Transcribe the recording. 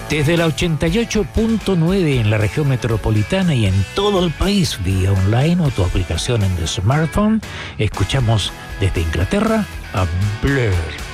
Desde la 88.9 en la región metropolitana y en todo el país vía online o tu aplicación en el smartphone, escuchamos desde Inglaterra a Blur.